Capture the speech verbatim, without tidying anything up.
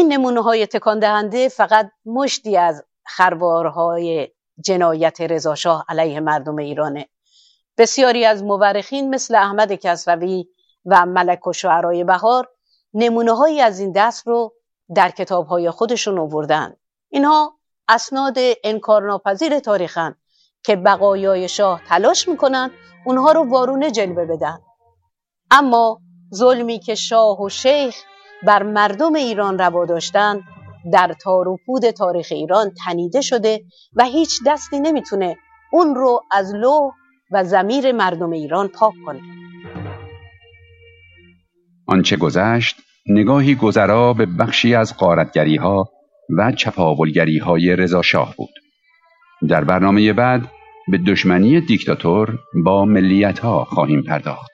این نمونه‌های تکان دهنده فقط مشتی از خروارهای جنایت رضاشاه علیه مردم ایرانه. بسیاری از مورخین مثل احمد کسروی و ملک الشعراء بهار نمونه‌هایی از این دست رو در کتاب‌های خودشون آوردن. اینها اسناد انکارناپذیر تاریخن که بقایای شاه تلاش میکنن اونها رو وارونه جلوه بدن. اما ظلمی که شاه و شیخ بر مردم ایران روا داشتن در تار و پود تاریخ ایران تنیده شده و هیچ دستی نمیتونه اون رو از لوح و ضمیر مردم ایران پاک کنه. آنچه گذشت نگاهی گذرا به بخشی از غارتگری‌ها و چپاولگری‌های رضاشاه بود. در برنامه بعد به دشمنی دیکتاتور با ملیت‌ها خواهیم پرداخت.